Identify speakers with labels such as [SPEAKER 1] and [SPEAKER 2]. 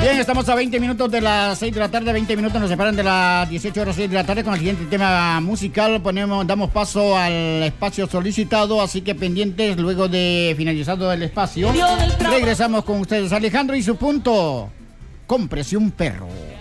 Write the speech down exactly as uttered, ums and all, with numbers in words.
[SPEAKER 1] Bien, estamos a veinte minutos de las seis de la tarde, veinte minutos nos separan de las dieciocho horas seis de la tarde con el siguiente tema musical. Ponemos, damos paso al espacio solicitado, así que pendientes luego de finalizado el espacio. Regresamos con ustedes, Alejandro y su punto. Cómprese un perro.